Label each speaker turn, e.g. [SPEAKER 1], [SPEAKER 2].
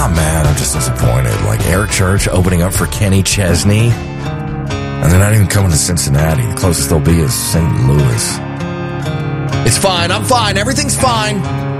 [SPEAKER 1] not mad. I'm just disappointed. Like Eric Church opening up for Kenny Chesney, and they're not even coming to Cincinnati. The closest they'll be is St. Louis. It's fine. I'm fine. Everything's fine.